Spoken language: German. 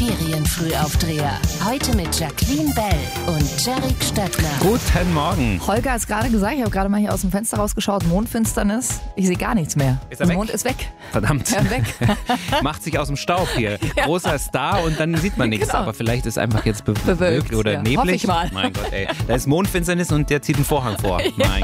Ferienfrühaufdreher. Heute mit Jacqueline Bell und Jerry Stöckner. Guten Morgen. Holger hat es gerade gesagt, ich habe gerade mal hier aus dem Fenster rausgeschaut, Mondfinsternis. Ich sehe gar nichts mehr. Ist er Der weg? Mond ist weg. Verdammt. Ja, weg. Macht sich aus dem Staub hier. Großer Star und dann sieht man nichts. Genau. Aber vielleicht ist einfach jetzt Bewölkt, oder ja. neblig. Hoffe ich mal. Mein Gott, ey. Da ist Mondfinsternis und der zieht einen Vorhang vor. Mein